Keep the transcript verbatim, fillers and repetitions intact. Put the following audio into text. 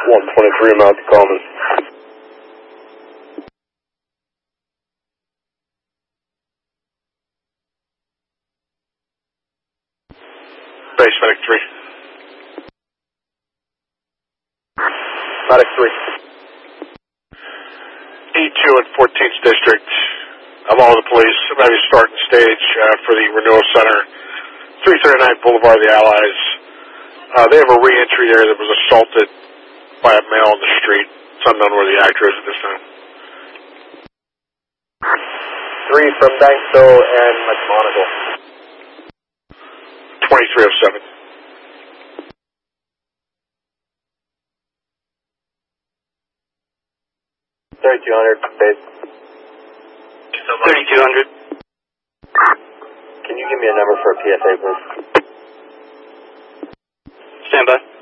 one twenty-three, I'm out to Coleman. Base, Medic three. Medic three. E two and fourteenth District, along with the police, maybe starting stage uh, for the Renewal Center, three thirty-nine Boulevard of the Allies. Uh, they have a re-entry there that was assaulted by a male on the street. It's unknown where the actor is at this time. Three from Banksville and McMonagle. twenty-three oh seven. thirty-two hundred, base. thirty-two hundred. Can you give me a number for a P S A, please? Stand by.